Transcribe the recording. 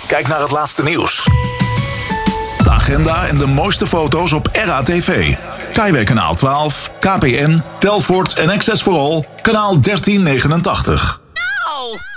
Kijk naar het laatste nieuws. De agenda en de mooiste foto's op RATV. Kaiway kanaal 12, KPN, Telfort en Access for All, kanaal 1389. Oh!